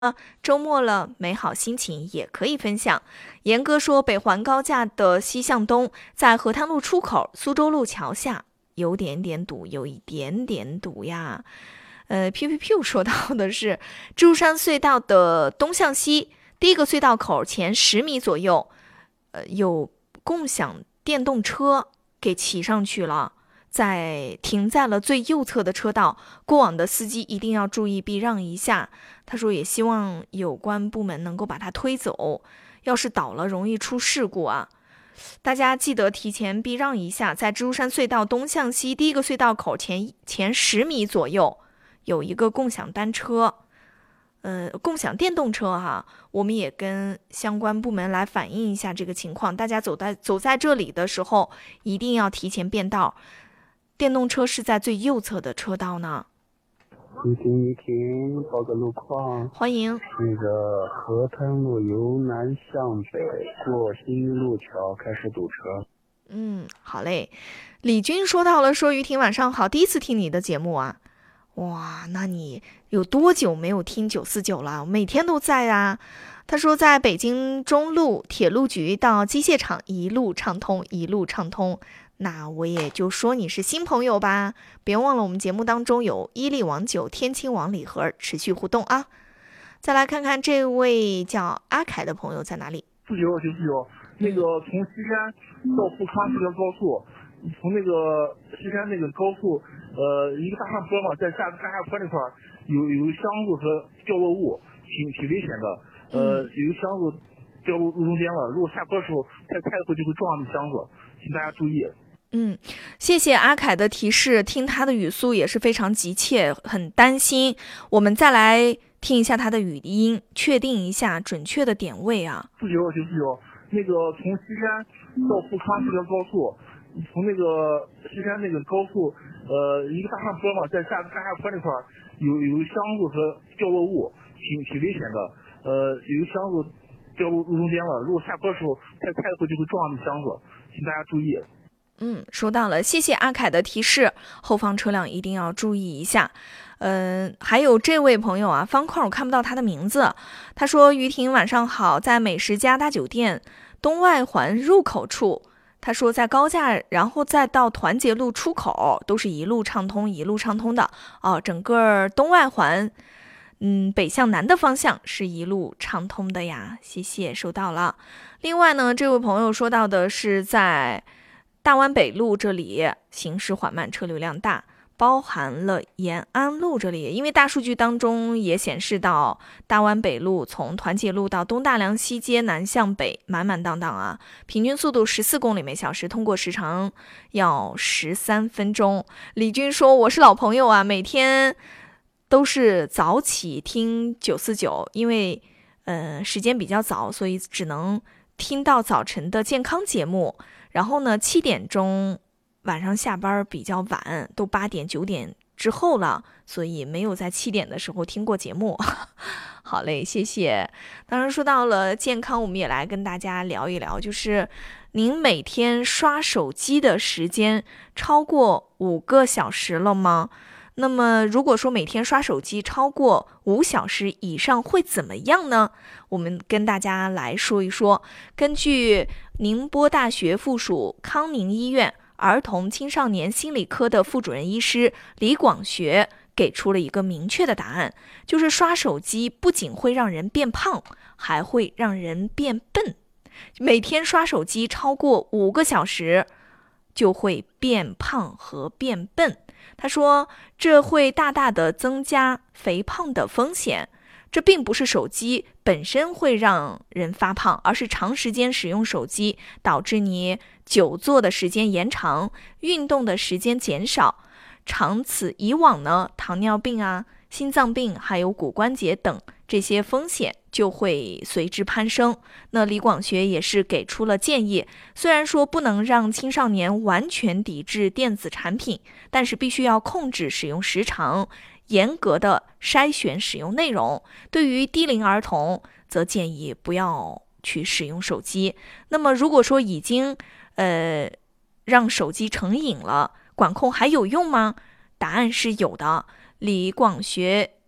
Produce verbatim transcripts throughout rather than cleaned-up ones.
周末了，美好心情也可以分享。严哥说，北环高架的西向东，在河滩路出口苏州路桥下有点点堵，有一点点堵呀。呃，P P P 说到的是珠山隧道的东向西，第一个隧道口前十米左右，呃，有共享电动车给骑上去了。在停在了最右侧的车道，过往的司机一定要注意避让一下。他说也希望有关部门能够把它推走，要是倒了容易出事故啊。大家记得提前避让一下，在珠山隧道东向西第一个隧道口前前十米左右有一个共享单车，呃，共享电动车哈、啊，我们也跟相关部门来反映一下这个情况。大家走在走在这里的时候，一定要提前变道。电动车是在最右侧的车道呢。 一听一听，报个路况。 欢迎。 那个河滩路由南向北过新一路桥开始堵车。 嗯，好嘞。李军说到了，说于婷晚上好，第一次听你的节目啊。哇，那你有多久没有听九四九了？每天都在啊。他说在北京中路铁路局到机械厂一路畅通，一路畅通。那我也就说你是新朋友吧，别忘了我们节目当中有伊利网酒、天青网礼盒持续互动啊。再来看看这位叫阿凯的朋友在哪里？ 四九九四九，那个从西山到富康这条高速，从那个西山那个高速，呃，一个大上坡嘛，在下大下坡那块儿有有个箱子和掉落物，挺挺危险的。呃，有个箱子掉入路中间了，如果下坡的时候太快的话就会撞上那箱子，请大家注意。 嗯，谢谢阿凯的提示，听他的语速也是非常急切，很担心。我们再来听一下他的语音，确定一下准确的点位啊。 四九九四九，那个从西山到富康这条高速，从那个西山那个高速，呃，一个大上坡嘛，在下大下坡那块儿有有个箱子和掉落物，挺挺危险的。呃，有个箱子掉入路中间了，如果下坡的时候太快的话就会撞上那箱子，请大家注意。 嗯，收到了，谢谢阿凯的提示，后方车辆一定要注意一下。嗯、呃，还有这位朋友啊，方块我看不到他的名字，他说于婷晚上好，在美食家大酒店东外环入口处，他说在高架，然后再到团结路出口都是一路畅通，一路畅通的哦，整个东外环。嗯，北向南的方向是一路畅通的呀，谢谢，收到了。另外呢，这位朋友说到的是在大湾北路这里行驶缓慢，车流量大，包含了延安路这里，因为大数据当中也显示到大湾北路从团结路到东大梁西街南向北满满当当啊，平均速度十四公里每小时，通过时长要十三分钟。李军说我是老朋友啊，每天都是早起听九四九，因为呃时间比较早，所以只能听到早晨的健康节目。然后呢，七点钟晚上下班比较晚，都八点九点之后了，所以没有在七点的时候听过节目。好嘞，谢谢。当然说到了健康，我们也来跟大家聊一聊，就是您每天刷手机的时间超过五个小时了吗？那么如果说每天刷手机超过五小时以上会怎么样呢？我们跟大家来说一说。根据宁波大学附属康宁医院儿童青少年心理科的副主任医师李广学给出了一个明确的答案，就是刷手机不仅会让人变胖，还会让人变笨。每天刷手机超过五个小时就会变胖和变笨。他说这会大大的增加肥胖的风险。这并不是手机本身会让人发胖，而是长时间使用手机导致你久坐的时间延长，运动的时间减少，长此以往呢，糖尿病啊、心脏病还有骨关节等这些风险就会随之攀升。那李广学也是给出了建议，虽然说不能让青少年完全抵制电子产品，但是必须要控制使用时长，严格的筛选使用内容。对于低龄儿童则建议不要去使用手机。那么如果说已经呃让手机成瘾了，管控还有用吗？答案是有的。李广学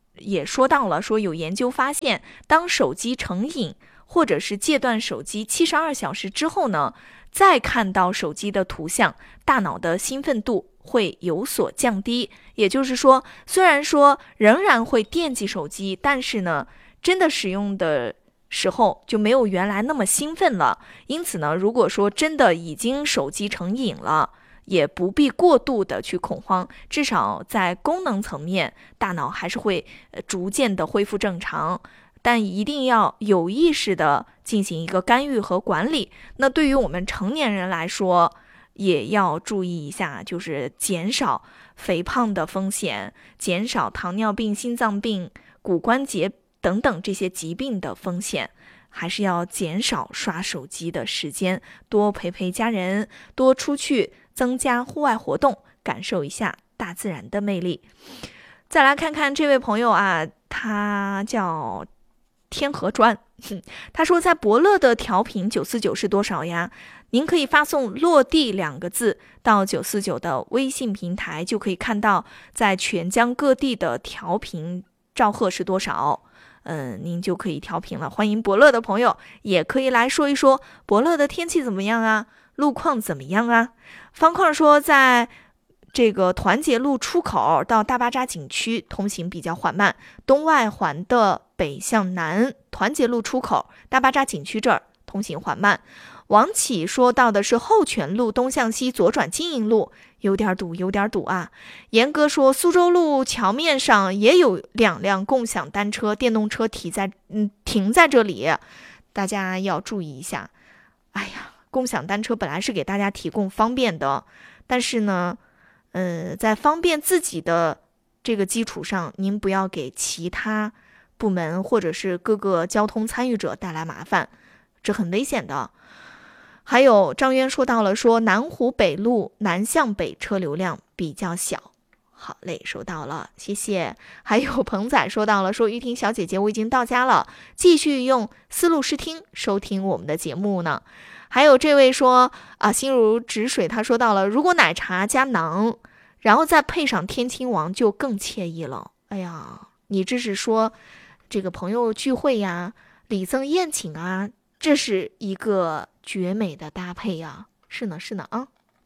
也说到了，说有研究发现，当手机成瘾或者是戒断手机七十二小时之后呢，再看到手机的图像，大脑的兴奋度会有所降低。也就是说，虽然说仍然会惦记手机，但是呢，真的使用的时候就没有原来那么兴奋了。因此呢，如果说真的已经手机成瘾了，也不必过度的去恐慌，至少在功能层面，大脑还是会逐渐的恢复正常，但一定要有意识的进行一个干预和管理。那对于我们成年人来说，也要注意一下，就是减少肥胖的风险，减少糖尿病、心脏病、骨关节等等这些疾病的风险，还是要减少刷手机的时间，多陪陪家人，多出去增加户外活动，感受一下大自然的魅力。再来看看这位朋友啊，他叫天河砖，他说在伯乐的调频九四九是多少呀？您可以发送落地两个字到九四九的微信平台，就可以看到在全疆各地的调频兆赫是多少。嗯，您就可以调频了。欢迎伯乐的朋友也可以来说一说伯乐的天气怎么样啊，路况怎么样啊。方块说，在这个团结路出口到大巴扎景区通行比较缓慢，东外环的北向南团结路出口大巴扎景区这儿通行缓慢。王启说到的是后泉路东向西左转金银路有点堵有点堵啊。严哥说苏州路桥面上也有两辆共享单车电动车停在嗯停在这里，大家要注意一下。哎呀，共享单车本来是给大家提供方便的，但是呢呃，在方便自己的这个基础上，您不要给其他部门或者是各个交通参与者带来麻烦，这很危险的。还有张渊说到了，说南湖北路南向北车流量比较小。好嘞，收到了，谢谢。还有鹏仔说到了，说玉婷小姐姐，我已经到家了，继续用思路视听收听我们的节目呢。还有这位说啊，心如止水，他说到了，如果奶茶加馕，然后再配上天亲王就更惬意了。哎呀，你这是说这个朋友聚会呀，礼赠宴请啊，这是一个绝美的搭配呀。是呢是呢啊。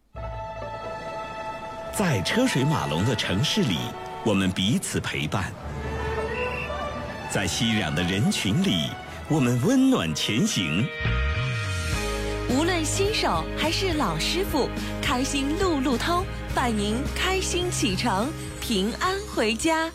在车水马龙的城市里，我们彼此陪伴；在熙攘的人群里，我们温暖前行。 无论新手还是老师傅，开心路路通，伴您开心启程，平安回家。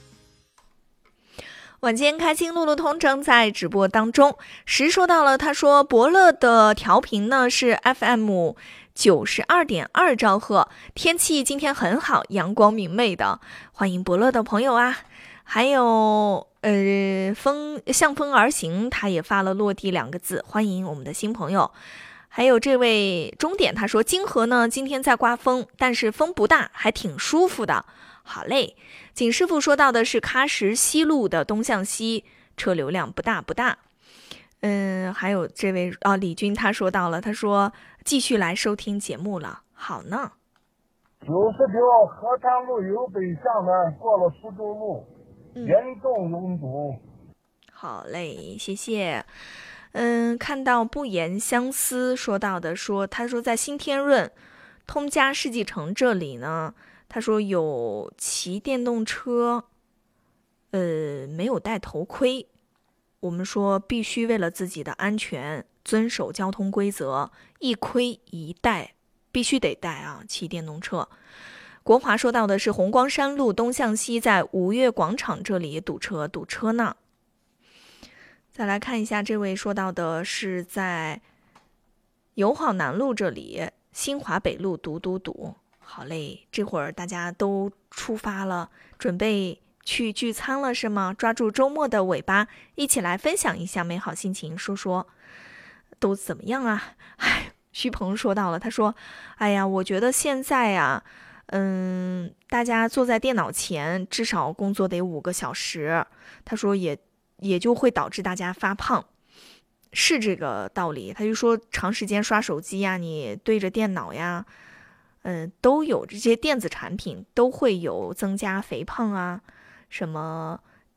晚间开心路路通正在直播当中。时说到了，他说伯乐的调频呢是 F M 九十二点二兆赫，天气今天很好，阳光明媚的，欢迎伯乐的朋友啊。还有呃风向风而行，他也发了落地两个字，欢迎我们的新朋友。还有这位终点，他说金河呢今天在刮风，但是风不大，还挺舒服的。好嘞。景师傅说到的是喀什西路的东向西车流量不大不大。嗯，还有这位啊李军他说到了，他说继续来收听节目了。好呢。 九十九河滩路由北向南过了苏州路，严重拥堵。 好嘞，谢谢。嗯，看到不言相思说到的说，他说在新天润通家世纪城这里呢，他说有骑电动车呃没有戴头盔，我们说必须为了自己的安全遵守交通规则，一盔一戴，必须得戴啊，骑电动车。国华说到的是红光山路东向西在吴越广场这里堵车堵车呢。再来看一下，这位说到的是在友好南路这里新华北路堵堵堵。好嘞，这会儿大家都出发了，准备去聚餐了是吗？抓住周末的尾巴，一起来分享一下美好心情，说说都怎么样啊？哎，徐鹏说到了，他说哎呀，我觉得现在啊嗯，大家坐在电脑前至少工作得五个小时，他说也也就会导致大家发胖，是这个道理。他就说长时间刷手机呀，你对着电脑呀嗯、呃，都有这些电子产品都会有增加肥胖啊，什么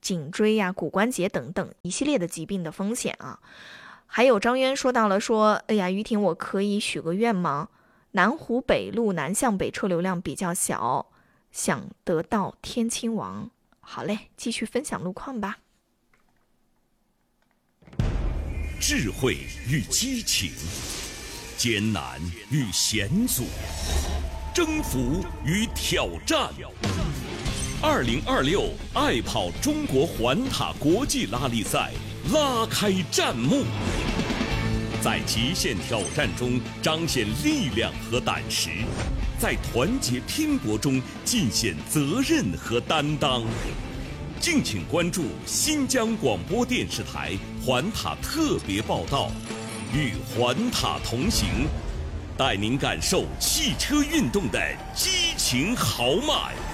颈椎呀、骨关节等等一系列的疾病的风险啊。还有张渊说到了说，哎呀，于婷，我可以许个愿吗？南湖北路南向北车流量比较小，想得到天亲王。好嘞，继续分享路况吧。 智慧与激情，艰难与险阻，征服与挑战。二零二六爱跑中国环塔国际拉力赛拉开战幕，在极限挑战中彰显力量和胆识，在团结拼搏中尽显责任和担当。敬请关注新疆广播电视台环塔特别报道，与环塔同行，带您感受汽车运动的激情豪迈。